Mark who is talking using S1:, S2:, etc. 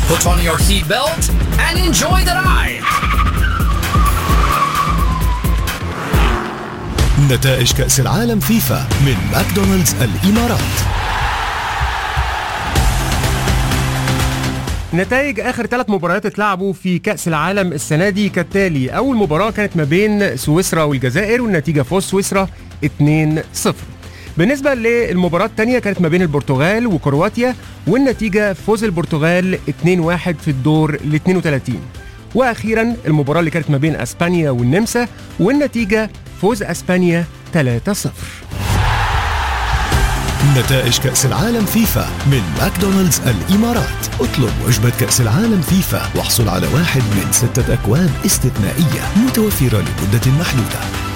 S1: Put on your seatbelt and enjoy the ride.
S2: نتائج كأس العالم فيفا من ماكدونالدز الإمارات.
S3: نتائج آخر 3 مباريات اتلعبوا في كأس العالم السنة دي كالتالي. أول مباراة كانت ما بين سويسرا والجزائر والنتيجة فوز سويسرا 2-0. بالنسبة للمباراة الثانية كانت ما بين البرتغال وكرواتيا والنتيجة فوز البرتغال 2-1 في الدور ال 32. وأخيرا المباراة اللي كانت ما بين أسبانيا والنمسا والنتيجة فوز أسبانيا 3-0.
S2: نتائج كأس العالم فيفا من ماكدونالدز الإمارات. اطلب وجبة كأس العالم فيفا واحصل على 1 من 6 أكواب استثنائية متوفرة لمدة محدودة.